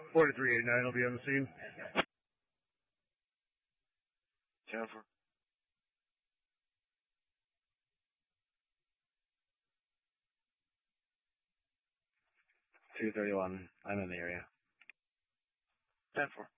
4389 will be on the scene. 10-4. 231. I'm in the area. 10-4.